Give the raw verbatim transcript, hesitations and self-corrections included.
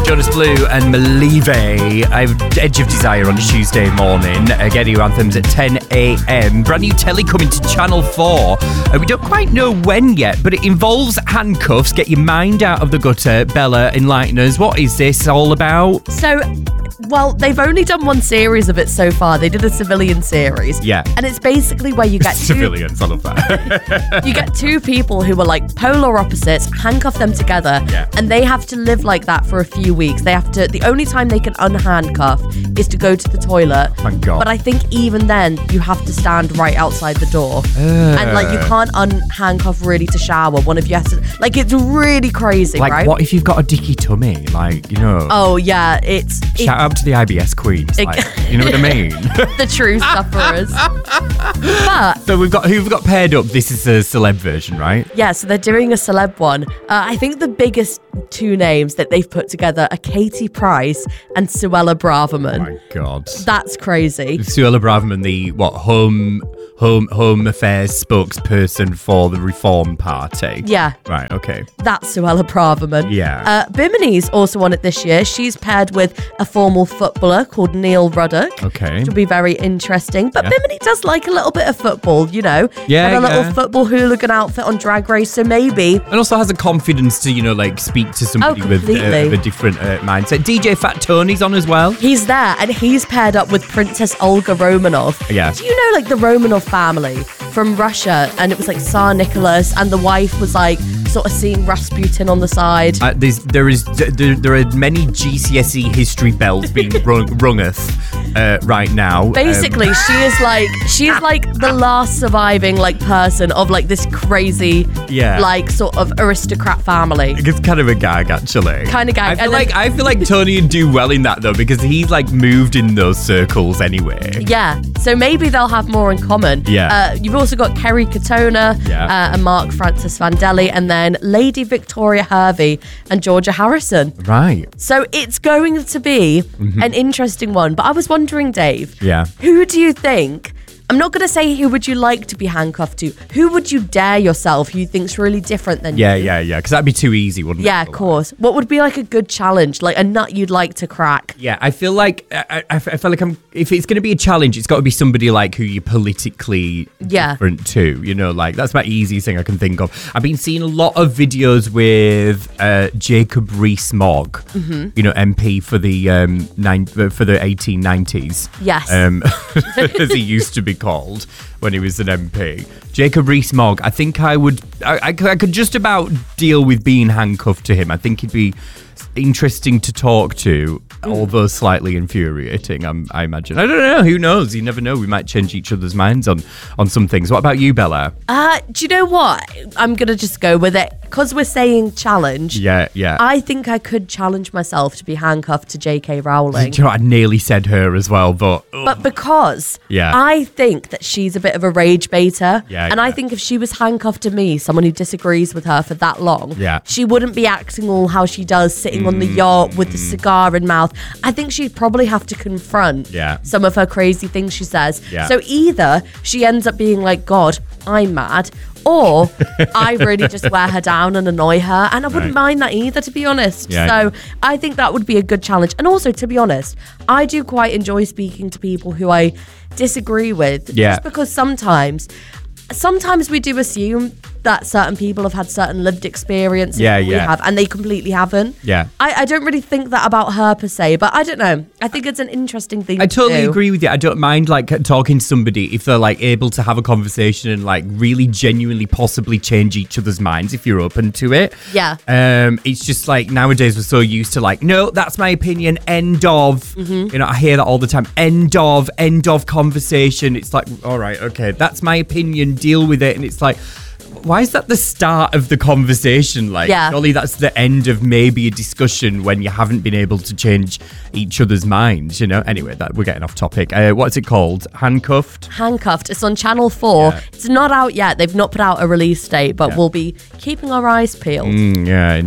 Jonas Blue and Malive. I have Edge of Desire on Tuesday morning. Uh, getting your anthems at ten a.m. Brand new telly coming to Channel four. Uh, we don't quite know when yet, but it involves handcuffs. Get your mind out of the gutter. Bella, enlighten us. What is this all about? So... Well, they've only done one series of it so far. They did a civilian series. Yeah. And it's basically where you get two... Civilians, I love that. You get two people who are like polar opposites, handcuff them together, yeah. and they have to live like that for a few weeks. They have to... The only time they can unhandcuff is to go to the toilet. Thank God. But I think even then, you have to stand right outside the door. Uh. And like, you can't unhandcuff really to shower. One of you has to... Like, it's really crazy, like, right? What if you've got a dicky tummy? Like, you know... Oh, yeah, it's... Shout it, out to the I B S queens. It, like, you know what I mean? The true sufferers. But... So we've got... Who've got paired up? This is a celeb version, right? Yeah, so they're doing a celeb one. Uh, I think the biggest two names that they've put together are Katie Price and Suella Braverman. Oh my God. That's crazy. Suella Braverman, the, what, home... Home Home Affairs spokesperson for the Reform Party. Yeah. Right, okay. That's Suella Braverman. Yeah. Uh, Bimini's also on it this year. She's paired with a former footballer called Neil Ruddock. Okay. Which will be very interesting. But Yeah. Bimini does like a little bit of football, you know. Yeah, Had a little yeah. football hooligan outfit on Drag Race, so maybe. And also has a confidence to, you know, like speak to somebody Oh, with, uh, completely. with a different uh, mindset. D J Fat Tony's on as well. He's there, and he's paired up with Princess Olga Romanov. Yeah. Do you know, like, the Romanov family from Russia? And it was, like, Tsar Nicholas, and the wife was, like, sort of seeing Rasputin on the side. Uh, there's, there is there, there are many G C S E history bells being rung, rungeth uh, right now. Basically, Um, she is like she is like the last surviving like person of like this crazy Yeah. like sort of aristocrat family. it's kind of a gag, actually. Kind of gag. I feel And like then- I feel like Tony would do well in that though, because he's like moved in those circles anyway. Yeah, so maybe they'll have more in common. Yeah. Uh, you've also got Kerry Katona Yeah. uh, and Mark Francis Vandelli, and then Lady Victoria Hervey and Georgia Harrison. Right. So it's going to be an interesting one. But I was wondering, Dave, Mm-hmm. Yeah. who do you think? I'm not going to say who would you like to be handcuffed to. Who would you dare yourself who you think's really different than Yeah, you? yeah, yeah. Because that'd be too easy, wouldn't Yeah, it? of course. What would be like a good challenge, like a nut you'd like to crack? Yeah, I feel like I, I, I feel like I'm. If it's going to be a challenge, it's got to be somebody like who you're politically Yeah. different to. You know, like that's my easiest thing I can think of. I've been seeing a lot of videos with uh, Jacob Rees-Mogg, Mm-hmm. you know, M P for the um nine for the eighteen nineties. Yes. um, as he used to be called when he was an M P. Jacob Rees-Mogg. I think I would. I, I, I could just about deal with being handcuffed to him. I think he'd be interesting to talk to, although slightly infuriating. I'm, I imagine. I don't know. Who knows? You never know. We might change each other's minds on on some things. What about you, Bella? Uh, do you know what? I'm going to just go with it. Because we're saying challenge, Yeah, yeah. I think I could challenge myself to be handcuffed to J K Rowling. Do you know, I nearly said her as well, but But because Yeah. I think that she's a bit of a rage baiter. Yeah, and I yeah. think if she was handcuffed to me, someone who disagrees with her for that long, Yeah. she wouldn't be acting all how she does, sitting on the yacht with the cigar in mouth. I think she'd probably have to confront Yeah. some of her crazy things she says. Yeah. So either she ends up being like, God, I'm mad, or I really just wear her down and annoy her. And I wouldn't Right. mind that either, to be honest. Yeah, so yeah. I think that would be a good challenge. And also, to be honest, I do quite enjoy speaking to people who I disagree with. Yeah. Just because sometimes, sometimes we do assume that certain people have had certain lived experiences Yeah, that we yeah. have, and they completely haven't. Yeah. I, I don't really think that about her per se, but I don't know. I think it's an interesting thing I to totally do. agree with you. I don't mind like talking to somebody if they're like able to have a conversation and like really genuinely possibly change each other's minds if you're open to it. Yeah. Um, it's just like nowadays we're so used to like, no, that's my opinion. End of. Mm-hmm. You know, I hear that all the time. End of. End of conversation. It's like, all right, okay, that's my opinion. Deal with it. And it's like, why is that the start of the conversation? Like, Yeah. surely that's the end of maybe a discussion when you haven't been able to change each other's minds, you know? Anyway, that we're getting off topic. Uh, what's it called? Handcuffed? Handcuffed. It's on Channel four. Yeah. It's not out yet. They've not put out a release date, but Yeah. we'll be keeping our eyes peeled. Mm, yeah,